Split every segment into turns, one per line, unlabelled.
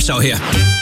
schau her.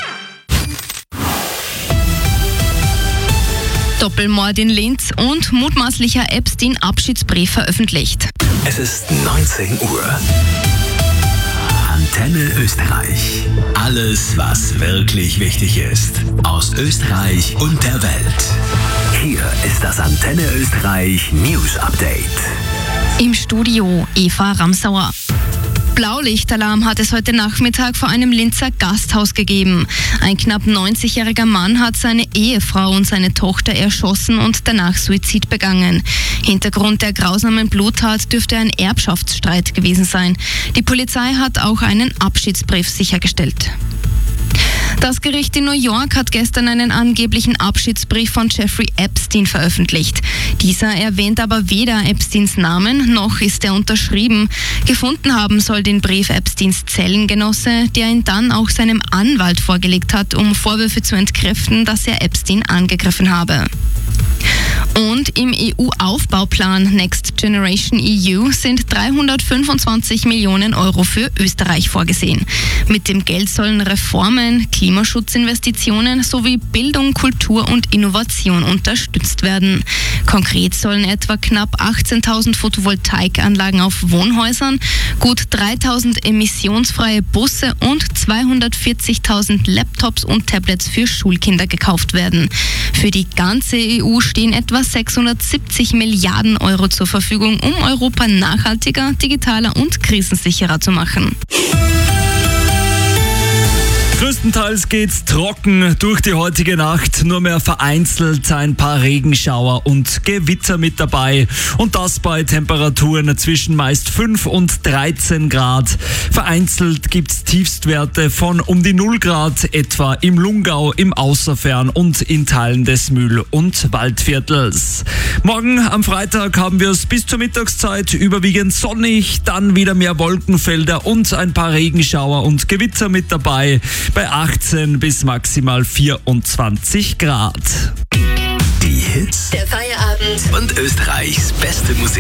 Doppelmord in Linz und mutmaßlicher Epstein-Abschiedsbrief veröffentlicht.
Es ist 19 Uhr. Antenne Österreich. Alles, was wirklich wichtig ist. Aus Österreich und der Welt. Hier ist das Antenne Österreich News Update.
Im Studio Eva Ramsauer. Blaulichtalarm hat es heute Nachmittag vor einem Linzer Gasthaus gegeben. Ein knapp 90-jähriger Mann hat seine Ehefrau und seine Tochter erschossen und danach Suizid begangen. Hintergrund der grausamen Bluttat dürfte ein Erbschaftsstreit gewesen sein. Die Polizei hat auch einen Abschiedsbrief sichergestellt. Das Gericht in New York hat gestern einen angeblichen Abschiedsbrief von Jeffrey Epstein veröffentlicht. Dieser erwähnt aber weder Epsteins Namen, noch ist er unterschrieben. Gefunden haben soll den Brief Epsteins Zellengenosse, der ihn dann auch seinem Anwalt vorgelegt hat, um Vorwürfe zu entkräften, dass er Epstein angegriffen habe. Und im EU-Aufbauplan Next Generation EU sind 325 Millionen Euro für Österreich vorgesehen. Mit dem Geld sollen Reformen, Klimaschutzinvestitionen sowie Bildung, Kultur und Innovation unterstützt werden. Konkret sollen etwa knapp 18.000 Photovoltaikanlagen auf Wohnhäusern, gut 3.000 emissionsfreie Busse und 240.000 Laptops und Tablets für Schulkinder gekauft werden. Für die ganze EU stehen etwa 670 Milliarden Euro zur Verfügung, um Europa nachhaltiger, digitaler und krisensicherer zu machen.
Größtenteils geht's trocken durch die heutige Nacht, nur mehr vereinzelt ein paar Regenschauer und Gewitter mit dabei und das bei Temperaturen zwischen meist 5 und 13 Grad. Vereinzelt gibt's Tiefstwerte von um die 0 Grad, etwa im Lungau, im Außerfern und in Teilen des Mühl- und Waldviertels. Morgen am Freitag haben wir es bis zur Mittagszeit überwiegend sonnig, dann wieder mehr Wolkenfelder und ein paar Regenschauer und Gewitter mit dabei. Bei 18 bis maximal 24 Grad.
Die Hits
Der Feierabend
und Österreichs beste Musik.